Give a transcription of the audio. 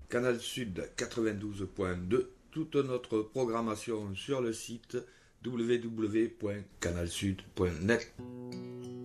Canal Sud 92.2, toute notre programmation sur le site www.canalsud.net.